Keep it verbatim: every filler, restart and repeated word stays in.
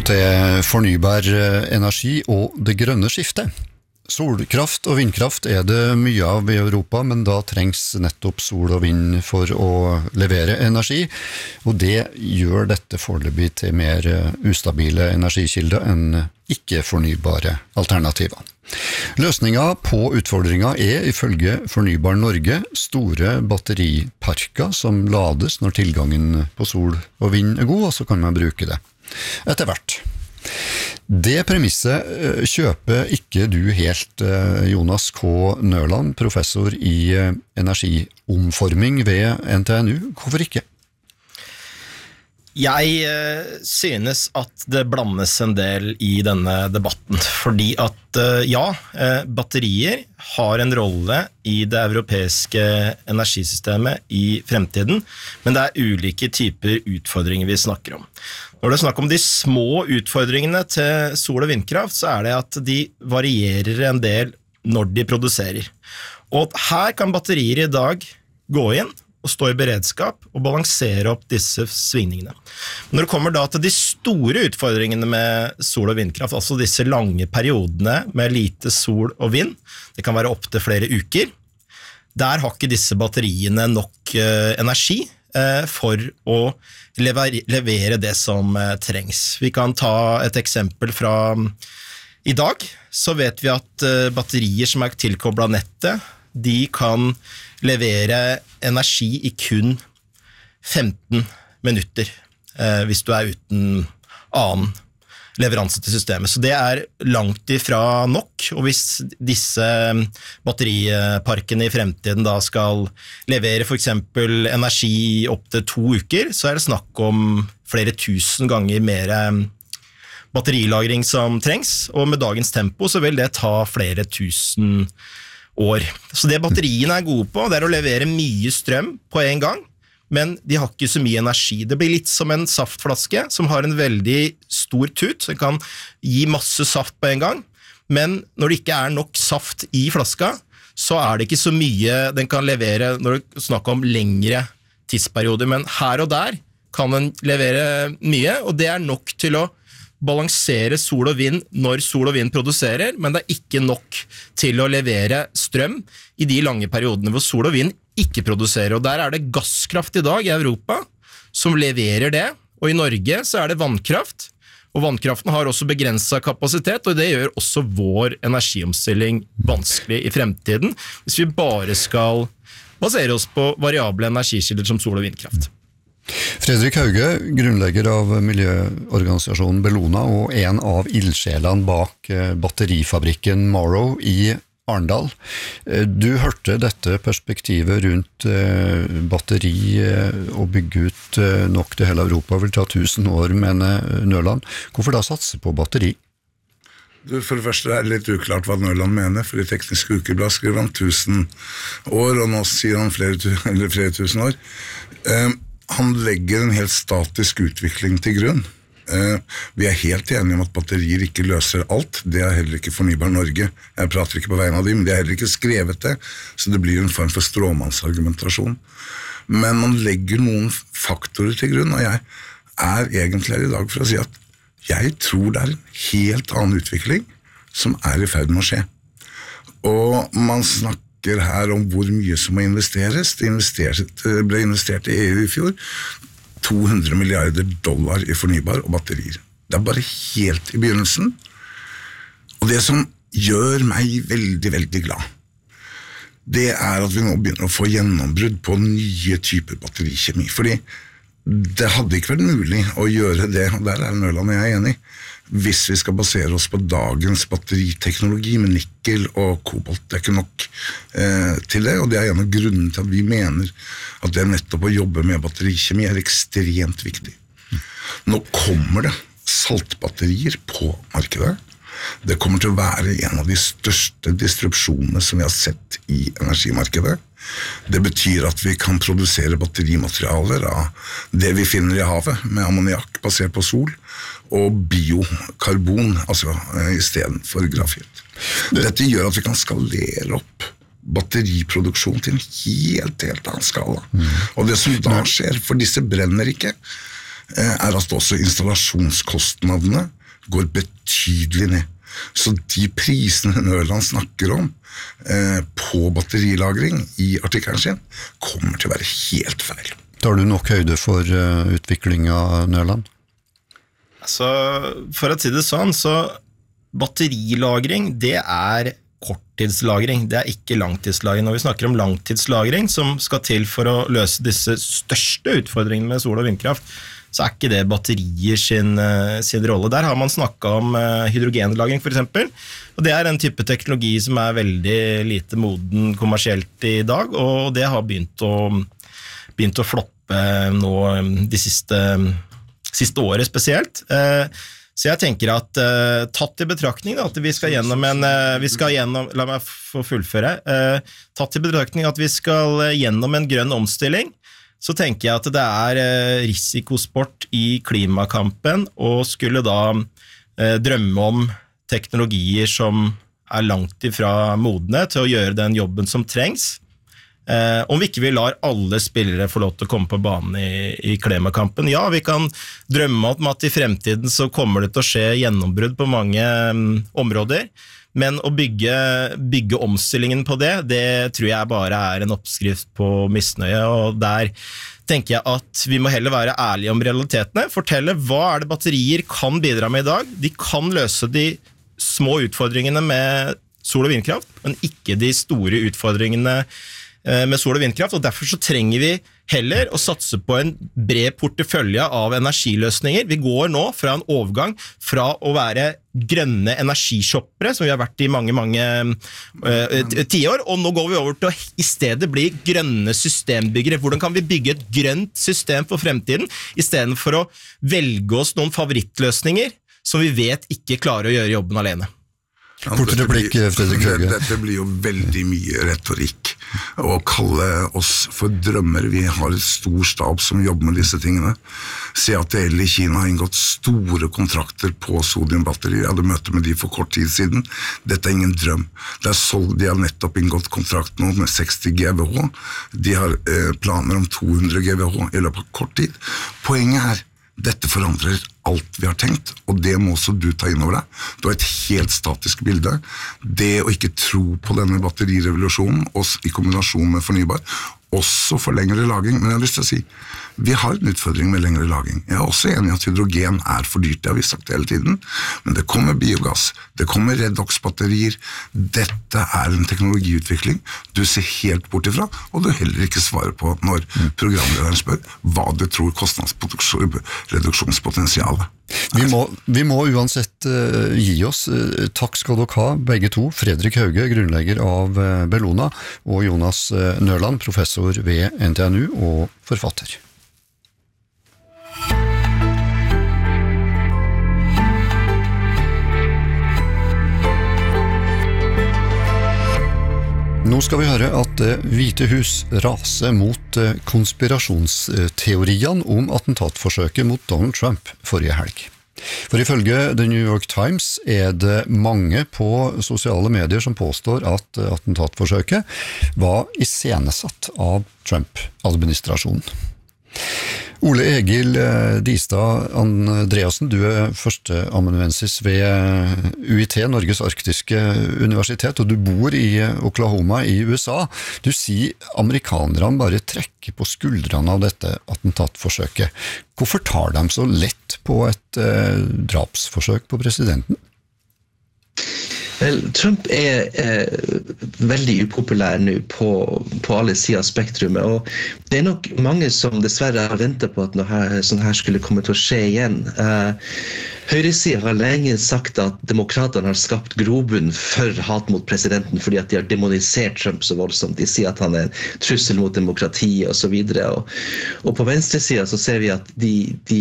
til fornybar energi og det grønne skiftet. Solkraft og vindkraft er det mye av i Europa, men da trengs nettopp sol og vind for å levere energi, og det gjør dette foreløpig til mer ustabile energikilder enn ikke-fornybare alternativer. Løsningen på utfordringen er ifølge Fornybar Norge store batteriparker som lades når tilgangen på sol og vind er god, og så kan man bruke det etter hvert. Det premisset kjøper ikke du helt, Jonas K. Nørland, professor i energiomforming ved N T N U. Hvorfor ikke? Jeg eh, synes at det blandes en del i denne debatten, fordi at eh, ja, eh, batterier har en rolle i det europeiske energisystemet i fremtiden, men det er ulike typer utfordringer vi snakker om. Når det er snakk om de små utfordringene til sol- og vindkraft, så er det at de varierer en del når de produserer. Og her kan batterier i dag gå inn og stå i beredskap og balansere opp disse svingningene. Når det kommer da til de store utfordringene med sol- og vindkraft, altså disse lange periodene med lite sol og vind, det kan være opp til flere uker, der har ikke disse batteriene nok eh, energi eh, for å levere, levere det som eh, trengs. Vi kan ta et eksempel fra i dag, så vet vi at eh, batterier som er tilkoblet nettet, de kan levere energi i kun femten minutter eh, hvis du er uten annen leveranse til systemet. Så det er langt ifra nok, og hvis disse batteriparkene i fremtiden da skal levere for eksempel energi opp til to uker, så er det snakk om flere tusen ganger mer batterilagring som trengs, og med dagens tempo så vil det ta flere tusen år. Så det batteriene er gode på, det er å levere mye strøm på en gang, men de har ikke så mye energi. Det blir litt som en saftflaske som har en veldig stor tut, som kan gi masse saft på en gang, men når det ikke er nok saft i flaska, så er det ikke så mye den kan levere når du snakker om lengre tidsperioder, men her og der kan den levere mye, og det er nok til å balansere sol og vind når sol og vind produserer, men det er ikke nok til å levere strøm i de lange periodene hvor sol og vind ikke produserer. Og der er det gasskraft i dag i Europa som leverer det, og i Norge så er det vannkraft, og vannkraften har også begrenset kapasitet, og det gjør også vår energiomstilling vanskelig i fremtiden, hvis vi bare skal basere oss på variable energikilder som sol og vindkraft. Fredrik Hauge, grunnlegger av miljøorganisasjonen Bellona og en av ildsjelene bak batterifabrikken Morrow i Arendal. Du hørte dette perspektivet rundt batteri og bygge ut nok til hele Europa vil ta tusen år, mener Nørland. Hvorfor da satse på batteri? Du, for det første er det litt uklart hva Nørland mener, for i Teknisk Ukeblad skriver han tusen år, og nå sier han flere, eller flere tusen år. Um, Han legger en helt statisk utvikling til grunn. Eh, vi er helt enige om at batterier ikke løser alt. Det er heller ikke Fornybar Norge. Jeg prater ikke på vegne av dem, men de har heller ikke skrevet det, så det blir en form for stråmannsargumentasjon. Men man legger noen faktorer til grunn, og jeg er egentlig her i dag for å si at jeg tror det er en helt annen utvikling som er i ferd med å skje. Og man snakker her om hvor mye som må investeres. Det ble investert i E U i fjor to hundre milliarder dollar i fornybar og batterier. Det er bare helt i begynnelsen. Og det som gjør meg veldig, veldig glad, det er at vi nå begynner å få gjennombrudd på nye typer batterikjemi. Fordi det hadde ikke vært mulig å gjøre det, og der er Nørland og jeg enig, hvis vi skal basere oss på dagens batteriteknologi med nikkel og kobolt. Det er ikke nok eh, til det, og det er en av grunnene til at vi mener at det nettopp å jobbe med batterikjemi er ekstremt viktig. Nå kommer det saltbatterier på markedet. Det kommer til å være en av de største distrupsjonene som vi har sett i energimarkedet. Det betyr at vi kan produsere batterimaterialer av det vi finner i havet, med ammoniakk basert på sol, og biokarbon, altså i stedet for grafit. Dette gjør at vi kan skalere opp batteriproduksjon til en helt, helt annen skala. Mm. Og det som da skjer, for disse brenner ikke, er at også installasjonskostnadene går betydelig ned. Så de prisene Nørland snakker om eh, på batterilagring i artikkelen sin, kommer til å være helt feil. Tar du nok høyde for uh, utvikling av Nørland? Altså, for å si det sånn, så batterilagring, det er korttidslagring, det er ikke langtidslagring. Når vi snakker om langtidslagring, som skal til for å løse disse største utfordringene med sol- og vindkraft, så er ikke det batterier sin, sin rolle. Der har man snakket om hydrogenlagring for eksempel, og det er en type teknologi som er veldig lite moden kommersielt i dag, og det har begynt å, begynt å floppe nå de siste, siste året spesielt. Så jeg tenker at tatt i betraktning at vi skal gjennom en, vi skal gjennom, la meg få fullføre, tatt i betraktning at vi skal gjennom en grønn omstilling, så tenker jeg at det er risikosport i klimakampen, og skulle da drømme om teknologier som er langt ifra modne til å gjøre den jobben som trengs. Om vi ikke vil lar alle spillere få lov til å komme på banen i, i klimakampen. Ja, vi kan drømme om at i fremtiden så kommer det til å skje gjennombrudd på mange um, områder, men å bygge, bygge omstillingen på det, det tror jeg bare er en oppskrift på misnøye, og der tenker jeg at vi må heller være ærlige om realitetene, fortelle hva er det batterier kan bidra med i dag. De kan løse de små utfordringene med sol- og vindkraft, men ikke de store utfordringene med sol- og vindkraft, og derfor så trenger vi heller å satse på en bred portefølje av energiløsninger. Vi går nå fra en overgang fra å være grønne energishoppere, som vi har vært i mange, mange uh, tiår, og nå går vi over til å i stedet bli grønne systembyggere. Hvordan kan vi bygge et grønt system for fremtiden, i stedet for å velge oss noen favorittløsninger som vi vet ikke klarer å gjøre jobben alene? Ja, dette, blir, dette blir jo veldig mye retorikk å kalle oss for drømmer. Vi har et stor stab som jobber med disse tingene. C A T L i Kina har inngått store kontrakter på sodiumbatterier. Jeg hadde møte med de for kort tid siden. Dette er ingen drøm. Det er solgt, de har nettopp inngått kontrakt nå med seksti gigawatt. De har eh, planer om to hundre gigawatt i løpet av kort tid. Poenget er, dette forandrer alt vi har tenkt, og det må også du ta inn over deg. Du har et helt statisk bilde. Det å ikke tro på denne batterirevolusjonen, også i kombinasjon med fornybar, også for lengre lagring, men jeg har lyst til å si, vi har en utfordring med lengre lagring. Jeg er også enig i at hydrogen er for dyrt, det har vi sagt hele tiden, men det kommer biogass, det kommer redox-batterier, dette er en teknologiutvikling du ser helt bort ifra, og du heller ikke svarer på når programlederen spør hva du tror kostnadsreduksjonspotensialet. Vi må, vi må uansett uh, gi oss. Uh, takk skal dere ha, begge to. Fredrik Hauge, grunnlegger av uh, Bellona, og Jonas uh, Nørland, professor ved N T N U og forfatter. Nå skal vi høre at Det hvite hus raser mot konspirasjonsteoriene om attentatforsøket mot Donald Trump forrige helg. For ifølge The New York Times er det mange på sosiale medier som påstår at attentatforsøket var iscenesatt av Trump-administrasjonen. Ole Egil Distad Andreasen, du er førsteamanuensis ved U I T, Norges arktiske universitet, og du bor i Oklahoma i U S A. Du sier amerikanerne bare trekker på skuldrene av dette attentatforsøket. Hvorfor tar de så lett på et eh, drapsforsøk på presidenten? Vel, Trump er eh, veldig upopulær nå på, på alle sider av spektrumet, og det er nok mange som dessverre har ventet på at noe her, sånn her skulle komme til å skje igjen. Eh, Høyresiden har lenge sagt at demokraterne har skapt grobunn for hat mot presidenten fordi at de har demonisert Trump så voldsomt. De sier at han er en trussel mot demokrati og så videre, og, og på venstresiden så ser vi at de, de